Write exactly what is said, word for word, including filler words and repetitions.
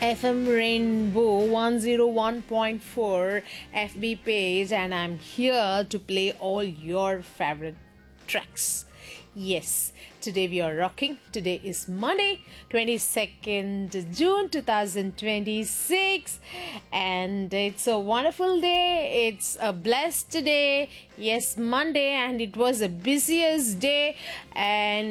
F M Rainbow one oh one point four F B page, and I'm here to play all your favorite tracks. Yes, today we are rocking. Today is Monday, twenty-second June twenty twenty-six, and it's a wonderful day. It's a blessed day. Yes, Monday, and it was the busiest day, and